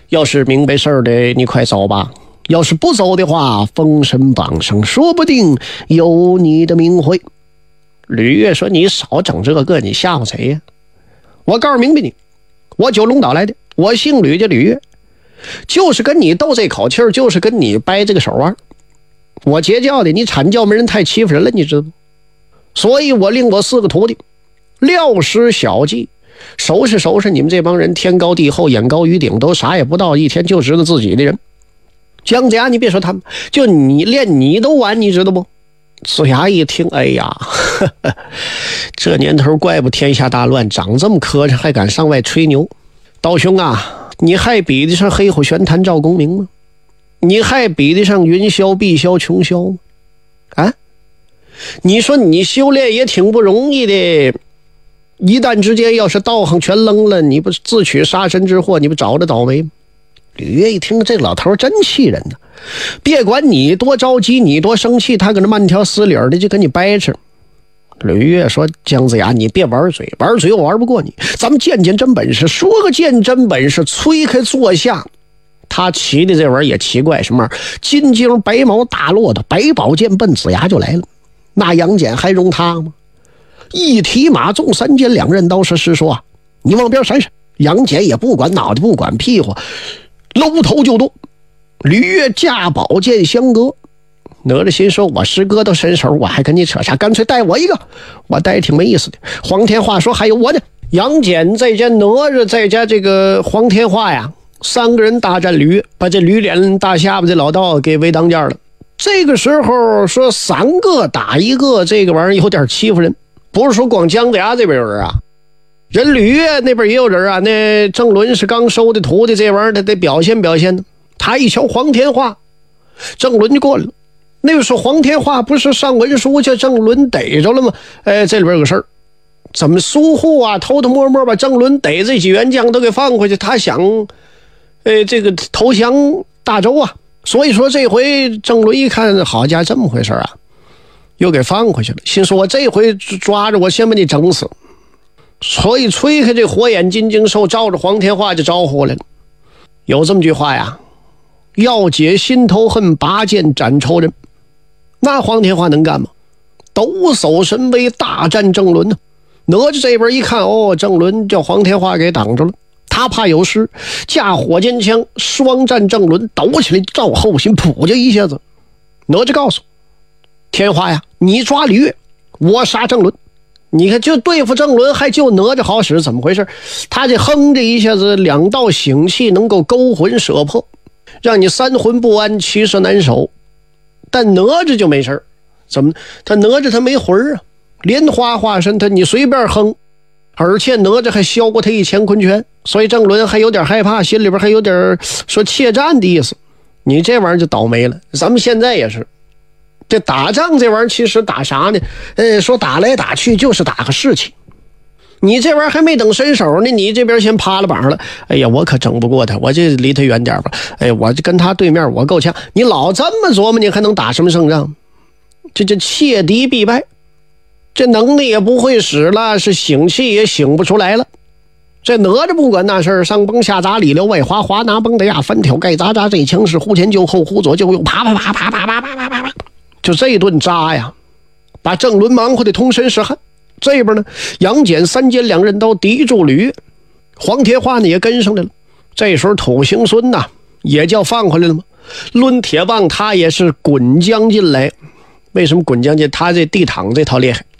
要是明白事儿的，你快走吧。要是不走的话，封神榜上说不定有你的名讳。吕月说：“你少整这个，你吓唬谁呀？我告诉明白你，我九龙岛来的，我姓吕，叫吕月，就是跟你斗这口气儿，就是跟你掰这个手腕。我截教的，你阐教没人太欺负人了，你知道不？所以我令我4个徒弟料施小计，收拾你们这帮人天高地厚，眼高于顶，都啥也不到，一天就知道自己的人。姜子牙，你别说他们，就你连你都完，你知道不？”子牙一听，哎呀，这年头怪不天下大乱，长这么磕碜还敢上外吹牛。道兄啊，你还比得上黑虎玄坛赵公明吗？你还比得上云霄碧霄琼霄吗？啊，你说你修炼也挺不容易的，一旦之间要是道行全扔了，你不自取杀身之祸，你不找着倒霉吗？吕月一听，这老头真气人呢。别管你多着急，你多生气，他搁那慢条斯理的就跟你掰扯。吕月说：“姜子牙，你别玩嘴，玩嘴我玩不过你，咱们见见真本事。”说个见真本事，催开坐下。他骑的这玩意儿也奇怪，什么金睛白毛大骆驼，白宝剑奔子牙就来了。那杨戬还容他吗？一提马纵3尖2刃刀，是说啊，你往边闪闪。杨戬也不管脑袋，不管屁股，搂头就剁。吕月架宝剑相隔，哪吒心说：“我师哥都伸手，我还跟你扯啥？干脆带我一个，我带挺没意思的。”黄天化说：“还有我呢。”杨戬再加哪吒再加这个黄天化呀，3个人大战吕月，把这吕脸大下巴这老道给围当间了。这个时候说3个打1个，这个玩意儿有点欺负人。不是说光姜子牙这边有人啊，人吕月那边也有人啊。那郑伦是刚收的徒弟，这玩意儿他得表现表现呢。他一瞧黄天化，郑伦就过来了。那个时候黄天化不是上文书叫郑伦逮着了吗？这里边有个事儿，怎么苏护啊偷偷摸摸把郑伦逮这几员将都给放回去，他想这个投降大周啊。所以说这回郑伦一看，好家伙，这么回事啊，又给放回去了，心说我这回抓着我先把你整死。所以吹开这火眼金睛兽，照着黄天化就招呼来了。有这么句话呀，要解心头恨，拔剑斩仇人。那黄天化能干吗？抖擞神威，大战郑伦呢。哪吒这边一看，郑伦叫黄天化给挡着了，他怕有事，架火尖枪双战郑伦，抖起来照后心，扑就一下子。哪吒告诉天化呀，你抓吕月，我杀郑伦。你看就对付郑伦，还就哪吒好使，怎么回事？他这哼这一下子2道醒气，能够勾魂摄魄，让你3魂不安，7色难守。但哪吒就没事，怎么？他哪吒他没魂啊，莲花化身他你随便哼，而且哪吒还削过他1乾坤拳，所以郑伦还有点害怕，心里边还有点说怯战的意思。你这玩意儿就倒霉了。咱们现在也是，这打仗这玩意儿其实打啥呢？说打来打去就是打个士气。你这玩意儿还没等伸手呢，你这边先趴了膀了。哎呀，我可整不过他，我就离他远点吧。哎，我就跟他对面，我够呛。你老这么琢磨，你还能打什么胜仗？这切敌必败，这能力也不会使了，是醒气也醒不出来了。这哪吒不管那事儿，上崩下砸，里溜外滑，滑拿崩的呀，翻挑盖砸扎，这枪是忽前就后，忽左就右，啪啪啪啪啪啪啪啪啪啪，就这顿扎呀，把郑伦忙活的通身是汗。这边呢，杨戬3尖2刃刀抵住吕月，黄天化呢也跟上来了。这时候土行孙呐也叫放回来了吗？抡铁棒他也是滚将进来。为什么滚将进？他这地躺这套厉害。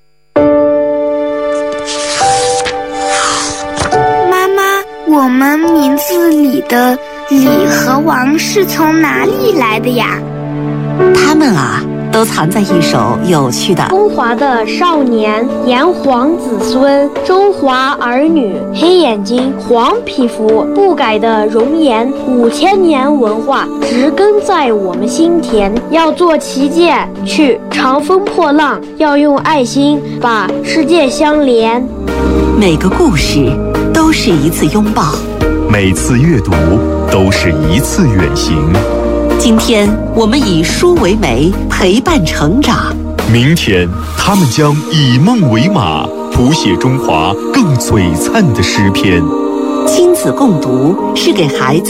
妈妈，我们名字里的李和王是从哪里来的呀？ 他们啊，都藏在一首有趣的中华的少年，炎黄子孙，中华儿女，黑眼睛，黄皮肤，不改的容颜，5000年文化植根在我们心田。要做旗舰，去长风破浪，要用爱心把世界相连。 每个故事都是一次拥抱， 每次阅读都是一次远行。 今天我们以书为媒，陪伴成长。 明天他们将以梦为马，谱写中华更璀璨的诗篇。 亲子共读是给孩子